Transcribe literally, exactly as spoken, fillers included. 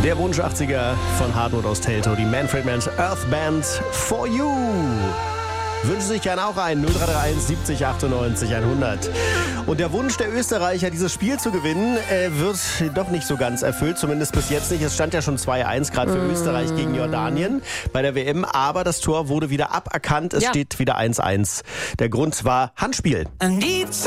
Der Wunsch achtziger von Hartmut aus Teltow, die Manfred Mann's Earth Band For You. Wünschen sich gerne auch ein. null drei drei eins siebzig achtundneunzig hundert. Und der Wunsch der Österreicher, dieses Spiel zu gewinnen, äh, wird doch nicht so ganz erfüllt. Zumindest bis jetzt nicht. Es stand ja schon zwei eins gerade für mm. Österreich gegen Jordanien bei der W M. Aber das Tor wurde wieder aberkannt. Es ja. steht wieder eins eins. Der Grund war Handspiel.